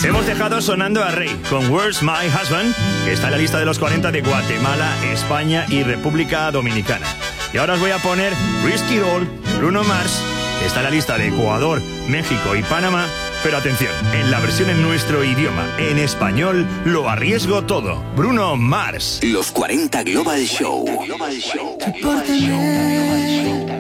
Hemos dejado sonando a Rey con Where's My Husband, que está en la lista de los 40 de Guatemala, España y República Dominicana. Y ahora os voy a poner Risky Roll, Bruno Mars, que está en la lista de Ecuador, México y Panamá. Pero atención, en la versión en nuestro idioma, en español, Lo arriesgo todo. Bruno Mars. Los 40 Global Show. Pórtame